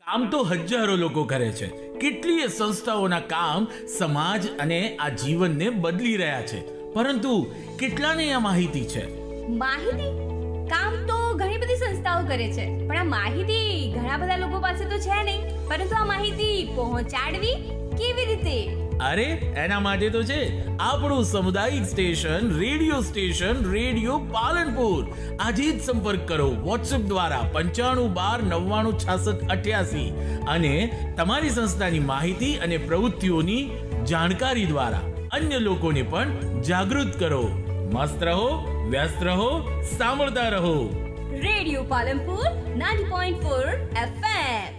કામ તો હજારો લોકો કરે છે. કેટલીય સંસ્થાઓના કામ સમાજ અને આ જીવનને બદલી રહ્યા છે, પરંતુ કેટલાને આ માહિતી છે? માહિતી કામ તો ઘણી બધી સંસ્થાઓ કરે છે, પણ આ માહિતી ઘણા બધા લોકો પાસે તો છે નહીં. પરંતુ આ માહિતી પહોંચાડવી કેવી રીતે? અરે એના માટે તો છે આપણું સામુદાયિક સ્ટેશન, રેડિયો પાલનપુર. આજે જ સંપર્ક કરો વોટ્સએપ દ્વારા 9512996688 અને તમારી સંસ્થાની માહિતી અને પ્રવૃત્તિઓની જાણકારી દ્વારા અન્ય લોકોને પણ જાગૃત કરો. મસ્ત રહો, વ્યસ્ત રહો, સાંભળતા રહો. Radio Palanpur 90.4 FM.